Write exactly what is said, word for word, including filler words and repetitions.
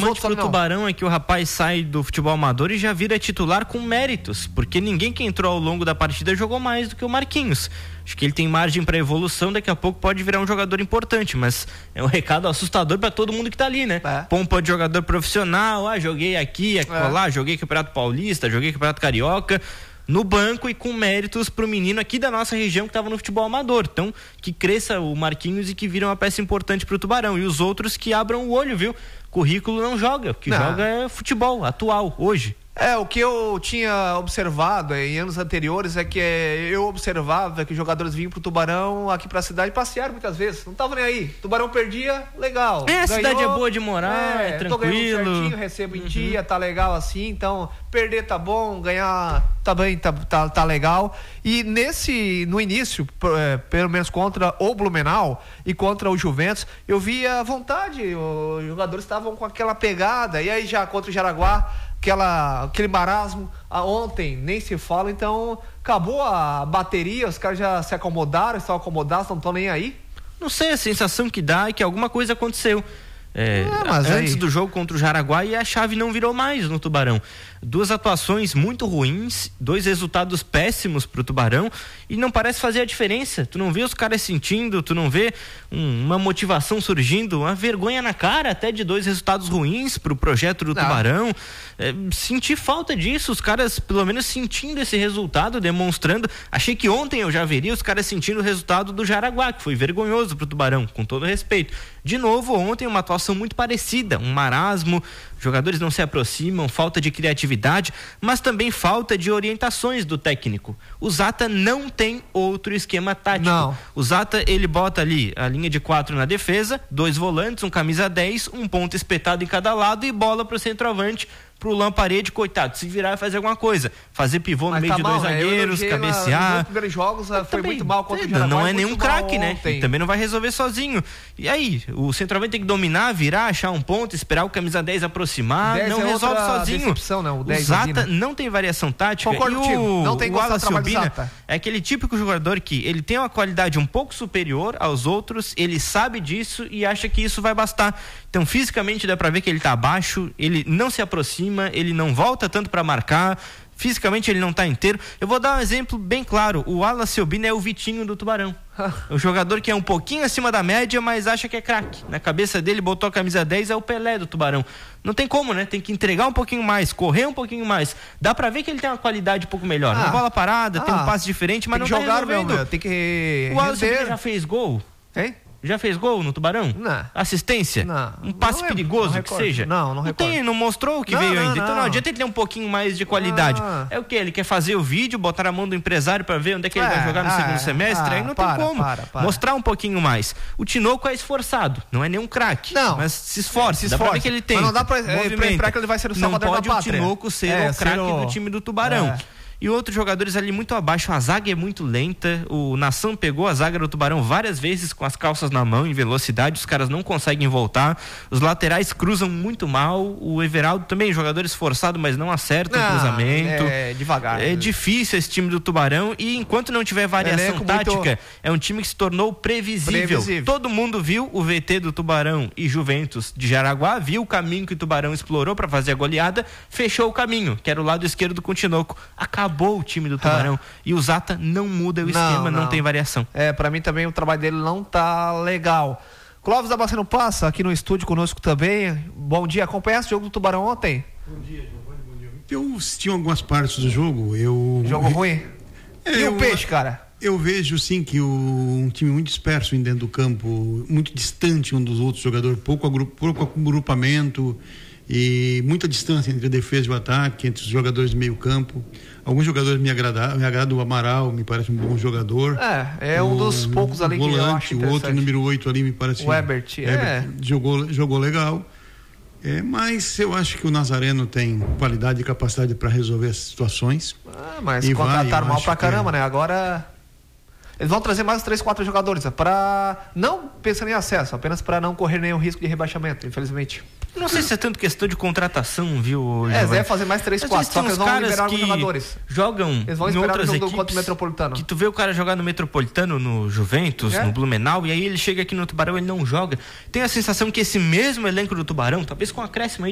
alarmante pro Tubarão é que o rapaz sai do futebol amador e já vira titular com méritos, porque ninguém que entrou ao longo da partida jogou mais do que o Marquinhos. Acho que ele tem margem para evolução, daqui a pouco pode virar um jogador importante, mas é um recado assustador para todo mundo que tá ali, né? É. Pompa de jogador profissional, ah, joguei aqui, aqui é. lá, joguei Campeonato Paulista, joguei Campeonato Carioca, no banco e com méritos pro menino aqui da nossa região que tava no futebol amador. Então, que cresça o Marquinhos e que vira uma peça importante pro Tubarão. E os outros que abram o olho, viu? Currículo não joga, o que não. joga é futebol atual, hoje. É, o que eu tinha observado em anos anteriores é que eu observava que jogadores vinham pro Tubarão aqui pra cidade passear muitas vezes, não estavam nem aí. Tubarão perdia, legal. É, a ganhou, cidade é boa de morar, é, é tranquilo. Tô ganhando certinho, recebo em uhum. dia, tá legal assim, então perder tá bom, ganhar tá bem, tá, tá, tá legal. E nesse, no início, é, pelo menos contra o Blumenau e contra o Juventus, eu via vontade, os jogadores estavam com aquela pegada, e aí já contra o Jaraguá, Aquela, aquele marasmo, a, ontem nem se fala, então acabou a bateria, os caras já se acomodaram, estão acomodados, não estão nem aí? Não sei, a sensação que dá é que alguma coisa aconteceu. É, é, antes aí... do jogo contra o Jaraguá, e a chave não virou mais no Tubarão. Duas atuações muito ruins, dois resultados péssimos pro Tubarão, e não parece fazer a diferença. Tu não vê os caras sentindo, tu não vê um, uma motivação surgindo, uma vergonha na cara até de dois resultados ruins pro projeto do não. Tubarão. É, senti falta disso, os caras pelo menos sentindo esse resultado, demonstrando. Achei que ontem eu já veria os caras sentindo o resultado do Jaraguá, que foi vergonhoso pro Tubarão, com todo respeito. De novo, ontem uma atuação muito parecida, um marasmo, jogadores não se aproximam, falta de criatividade, mas também falta de orientações do técnico. O Zata não tem outro esquema tático. Não. O Zata, ele bota ali a linha de quatro na defesa, dois volantes, um camisa dez, um ponto espetado em cada lado e bola pro centroavante, pro Lamparede, coitado, se virar e fazer alguma coisa. Fazer pivô no mas meio tá de mal, dois zagueiros, né? cabecear. Nos primeiros jogos foi também, muito mal contra é, o Jaraguá. Não é nenhum craque, né? E também não vai resolver sozinho. E aí, o centroavante tem que dominar, virar, achar um ponto, esperar o camisa dez aproximar, dez não é resolve sozinho. Né? O, o Zata não tem variação tática. Concordo e contigo. o, Não tem o Wallace Albina é aquele típico jogador que ele tem uma qualidade um pouco superior aos outros, ele sabe disso e acha que isso vai bastar. Então, fisicamente dá pra ver que ele tá abaixo, ele não se aproxima, ele não volta tanto pra marcar, fisicamente ele não tá inteiro. Eu vou dar um exemplo bem claro, o Wallace Albina é o Vitinho do Tubarão. O jogador que é um pouquinho acima da média, mas acha que é craque. Na cabeça dele, botou a camisa dez, é o Pelé do Tubarão. Não tem como, né? Tem que entregar um pouquinho mais, correr um pouquinho mais. Dá pra ver que ele tem uma qualidade um pouco melhor. Ah, uma bola parada, ah, tem um passe diferente, mas não tá jogar, resolvendo. Meu, tem que o Wallace Albina já fez gol? Hein? Já fez gol no Tubarão? Não. Assistência? Não. Um passe não perigoso não que seja? Não, não recordo. Não tem, não mostrou o que não, veio não, ainda. Não. Então não adianta ele ter um pouquinho mais de qualidade. Ah. É o que? Ele quer fazer o vídeo, botar a mão do empresário pra ver onde é que ele é, vai jogar no ah, segundo semestre? Ah, aí não para, tem como. Para, para. Mostrar um pouquinho mais. O Tinoco é esforçado, não é nenhum craque. Não. Mas se esforça, se dá esforça. pra ver que ele tem. Mas não dá pra, é, pra esperar que ele vai ser o salvador da pátria. Não pode o Tinoco ser é, o craque o... do time do Tubarão. É. E outros jogadores ali muito abaixo, a zaga é muito lenta, o Nação pegou a zaga do Tubarão várias vezes com as calças na mão, em velocidade, os caras não conseguem voltar, os laterais cruzam muito mal, o Everaldo também, jogador esforçado, mas não acerta o cruzamento. É devagar. É né? difícil esse time do Tubarão e enquanto não tiver variação Elenco tática, muito... é um time que se tornou previsível. previsível. Todo mundo viu o V T do Tubarão e Juventus de Jaraguá, viu o caminho que o Tubarão explorou para fazer a goleada, fechou o caminho, que era o lado esquerdo com o Tinoco. Acabou o time do Tubarão. Ah. E o Zata não muda o não, esquema, não. não tem variação. É, pra mim também o trabalho dele não tá legal. Clóvis da Baceno Passa, aqui no estúdio conosco também. Bom dia, acompanhasse o jogo do Tubarão ontem? Bom dia, Giovanni, bom dia. Eu assisti algumas partes do jogo. Eu... Jogo ruim? É, e eu... o Peixe, cara? Eu vejo sim que o, um time muito disperso dentro do campo, muito distante um dos outros jogadores, pouco, agru, pouco agrupamento e muita distância entre a defesa e o ataque, entre os jogadores de meio campo. Alguns jogadores me agradam, me agrada o Amaral, me parece um bom jogador. É, é um o, dos poucos ali volante, que eu acho o outro número oito ali me parece. O Ebert, Ebert é. jogou, jogou legal. É, mas eu acho que o Nazareno tem qualidade e capacidade para resolver as situações. Ah, mas e contrataram vai, mal pra caramba, é. né? Agora eles vão trazer mais três, quatro jogadores para não pensando em acesso, apenas para não correr nenhum risco de rebaixamento, infelizmente. Não sei se é tanto questão de contratação, viu? É, vai fazer mais três, quatro, só que eles vão liberar alguns jogadores. Jogam eles vão em esperar outras o jogo equipes, contra o Metropolitano. Que tu vê o cara jogar no Metropolitano, no Juventus, é? no Blumenau, e aí ele chega aqui no Tubarão, ele não joga. Tem a sensação que esse mesmo elenco do Tubarão, talvez com acréscimo aí